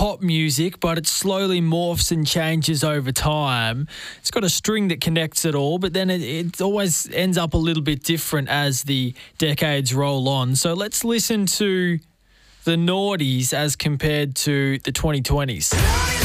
pop music, but it slowly morphs and changes over time. It's got a string that connects it all, but then it always ends up a little bit different as the decades roll on. So let's listen to the noughties as compared to the 2020s.